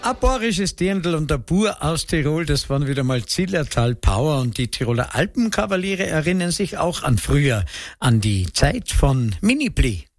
Ein bayerisches Dirndl und ein Bur aus Tirol, das waren wieder mal Zillertal Power, und die Tiroler Alpenkavaliere erinnern sich auch an früher, an die Zeit von Minipli.